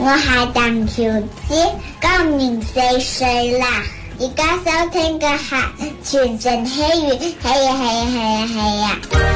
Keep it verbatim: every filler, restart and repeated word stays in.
我係鄧喬芝，今年四歲啦。而家收聽嘅係傳承希語，係啊係啊係啊係啊。